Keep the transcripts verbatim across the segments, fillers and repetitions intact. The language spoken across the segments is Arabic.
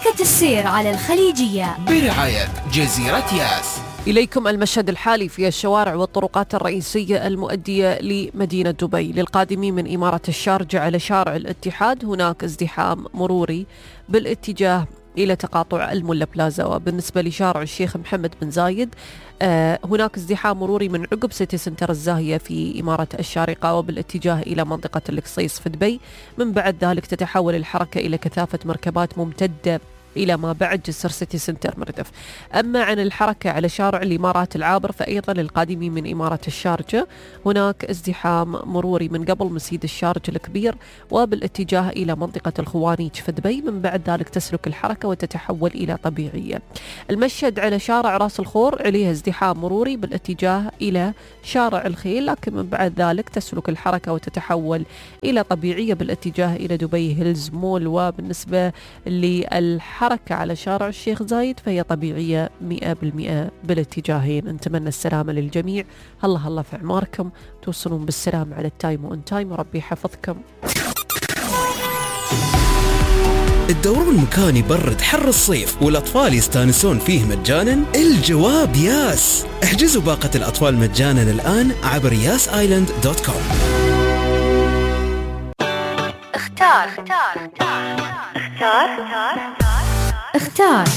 حركة السير على الخليجية برعاية جزيرة ياس. إليكم المشهد الحالي في الشوارع والطرقات الرئيسية المؤدية لمدينة دبي. للقادمين من إمارة الشارجة على شارع الاتحاد هناك ازدحام مروري بالاتجاه إلى تقاطع الملا بلازا. وبالنسبة لشارع الشيخ محمد بن زايد آه هناك ازدحام مروري من عقب سيتي سنتر الزاهية في إمارة الشارقة وبالاتجاه إلى منطقة القصيص في دبي. من بعد ذلك تتحول الحركة إلى كثافة مركبات ممتدة إلى ما بعد جسر سيتي سنتر مردف. أما عن الحركة على شارع الإمارات العابر فأيضا للقادمين من إمارة الشارجة هناك ازدحام مروري من قبل مسجد الشارجة الكبير وبالاتجاه إلى منطقة الخوانيج في دبي. من بعد ذلك تسلك الحركة وتتحول إلى طبيعية. المشهد على شارع راس الخور عليه ازدحام مروري بالاتجاه إلى شارع الخيل، لكن من بعد ذلك تسلك الحركة وتتحول إلى طبيعية بالاتجاه إلى دبي هيلز مول. وبالنسبة للحركة حركة على شارع الشيخ زايد فهي طبيعية مئة بالمئة بالاتجاهين. نتمنى السلامة للجميع. الله الله في عماركم، توصلون بالسلام على التايم وان تايم وربي يحفظكم. الدورون مكان يبرد حر الصيف والأطفال يستانسون فيه مجانا؟ الجواب ياس. احجزوا باقة الأطفال مجانا الآن عبر ياس آيلاند دوت كوم. اختار اختار اختار اختار اختار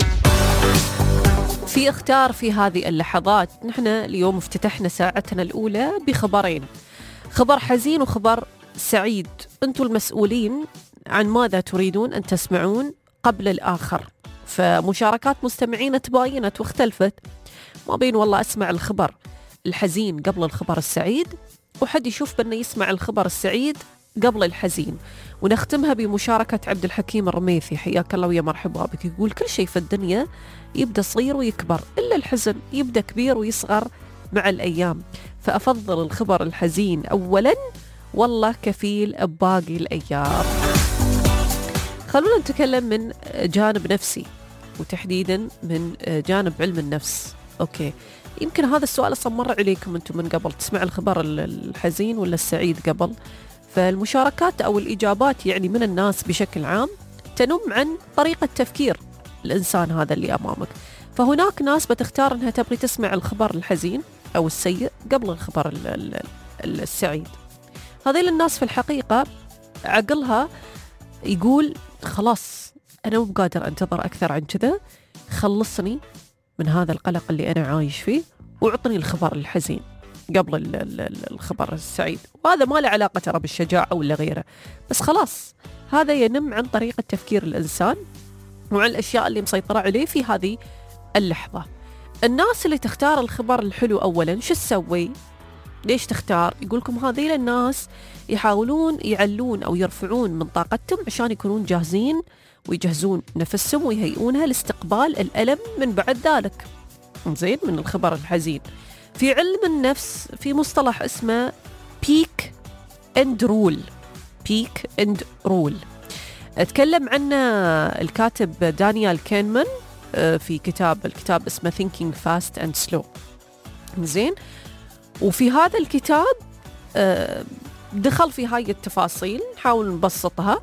في اختار في هذه اللحظات. نحن اليوم افتتحنا ساعتنا الأولى بخبرين، خبر حزين وخبر سعيد. أنتم المسؤولين عن ماذا تريدون أن تسمعون قبل الآخر. فمشاركات مستمعين تباينت واختلفت ما بين والله أسمع الخبر الحزين قبل الخبر السعيد، وحد يشوف بأنه يسمع الخبر السعيد قبل الحزين. ونختمها بمشاركة عبد الحكيم الرميثي، حياك الله ويا مرحبا بك. يقول كل شيء في الدنيا يبدأ صغير ويكبر إلا الحزن، يبدأ كبير ويصغر مع الأيام. فأفضل الخبر الحزين أولا، والله كفيل بباقي الأيام. خلونا نتكلم من جانب نفسي وتحديدا من جانب علم النفس. أوكي، يمكن هذا السؤال أصلا مر عليكم أنتم من قبل، تسمع الخبر الحزين ولا السعيد قبل؟ فالمشاركات أو الإجابات يعني من الناس بشكل عام تنم عن طريقة تفكير الإنسان هذا اللي أمامك. فهناك ناس بتختار أنها تبغي تسمع الخبر الحزين أو السيء قبل الخبر السعيد. هذه الناس في الحقيقة عقلها يقول خلاص أنا مو بقادر أنتظر أكثر عن كذا، خلصني من هذا القلق اللي أنا عايش فيه وعطني الخبر الحزين قبل الخبر السعيد. وهذا ما له علاقة ترى بالشجاعة ولا غيره، بس خلاص هذا ينم عن طريقة تفكير الإنسان وعن الأشياء اللي مسيطرة عليه في هذه اللحظة. الناس اللي تختار الخبر الحلو أولا شو تسوي؟ ليش تختار؟ يقولكم هذه الناس يحاولون يعلون أو يرفعون من طاقتهم عشان يكونون جاهزين ويجهزون نفسهم ويهيئونها لاستقبال الألم من بعد ذلك. زين، من الخبر الحزين. في علم النفس في مصطلح اسمه peak and rule. peak and rule اتكلم عنه الكاتب دانيال كينمان في كتاب الكتاب اسمه Thinking Fast and Slow. زين، وفي هذا الكتاب دخل في هاي التفاصيل، نحاول نبسطها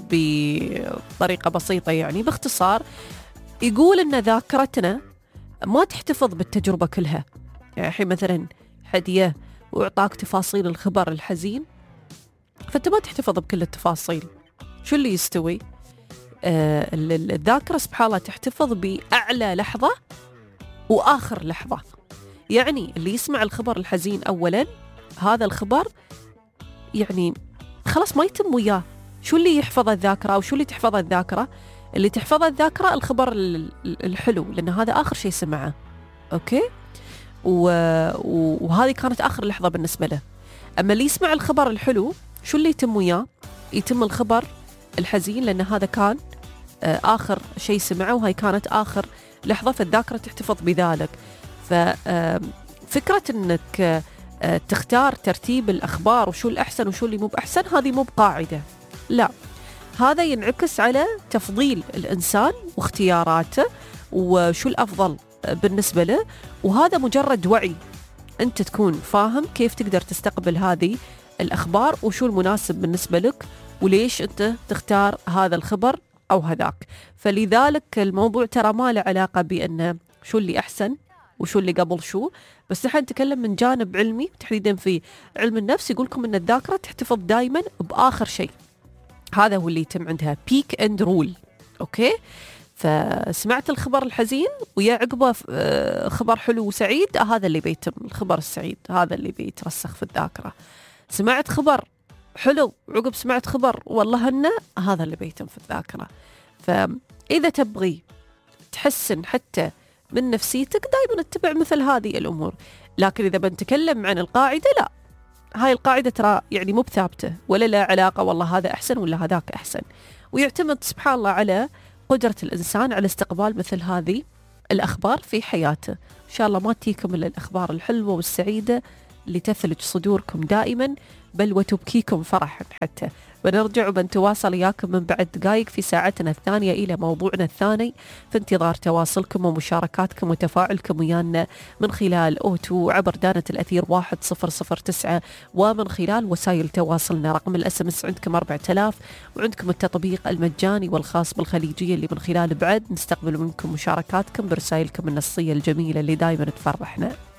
بطريقة بسيطة يعني باختصار. يقول إن ذاكرتنا ما تحتفظ بالتجربة كلها. يعني الحين مثلا هدية وإعطاك تفاصيل الخبر الحزين، فأنت ما تحتفظ بكل التفاصيل. شو اللي يستوي؟ آه الذاكرة سبحان الله تحتفظ بأعلى لحظة وآخر لحظة. يعني اللي يسمع الخبر الحزين أولا، هذا الخبر يعني خلاص ما يتم وياه. شو اللي يحفظ الذاكرة أو شو اللي تحفظ الذاكرة؟ اللي تحفظ الذاكرة الخبر الحلو، لأن هذا آخر شيء سمعه. أوكي، وهذه كانت آخر لحظة بالنسبة له. أما اللي يسمع الخبر الحلو شو اللي يتم وياه؟ يتم الخبر الحزين، لأن هذا كان آخر شيء سمعه وهي كانت آخر لحظة، فالذاكرة تحتفظ بذلك. ففكرة أنك تختار ترتيب الأخبار وشو الأحسن وشو اللي مو بأحسن هذه مو بقاعدة، لا، هذا ينعكس على تفضيل الإنسان واختياراته وشو الأفضل بالنسبة له. وهذا مجرد وعي، أنت تكون فاهم كيف تقدر تستقبل هذه الأخبار وشو المناسب بالنسبة لك وليش أنت تختار هذا الخبر أو هذاك. فلذلك الموضوع ترى ما له علاقة بأن شو اللي أحسن وشو اللي قبل شو، بس نحن نتكلم من جانب علمي تحديدا في علم النفس، يقولكم أن الذاكرة تحتفظ دائما بآخر شيء، هذا هو اللي يتم عندها بيك اند رول. أوكي، فسمعت الخبر الحزين ويا عقبه خبر حلو وسعيد، هذا اللي بيتم، الخبر السعيد هذا اللي بيترسخ في الذاكرة. سمعت خبر حلو عقب سمعت خبر والله هنا، هذا اللي بيتم في الذاكرة. فإذا تبغي تحسن حتى من نفسيتك دائما اتبع مثل هذه الأمور. لكن إذا بنتكلم عن القاعدة، لا، هاي القاعدة ترى يعني مو بثابتة ولا لا علاقة والله هذا أحسن ولا هذاك أحسن، ويعتمد سبحان الله على قدرة الإنسان على استقبال مثل هذه الأخبار في حياته. إن شاء الله ما تيكم إلا الأخبار الحلوة والسعيدة اللي تثلج صدوركم دائما بل وتبكيكم فرحا. حتى بنرجع وبنتواصل إياكم من بعد دقائق في ساعتنا الثانية إلى موضوعنا الثاني، في انتظار تواصلكم ومشاركاتكم وتفاعلكم ويانا من خلال أوتو عبر دانة الأثير واحد صفر صفر تسعة، ومن خلال وسائل تواصلنا. رقم الأس ام اس عندكم أربعة آلاف، وعندكم التطبيق المجاني والخاص بالخليجية اللي من خلال بعد نستقبل منكم مشاركاتكم برسائلكم النصية الجميلة اللي دائما تفرحنا.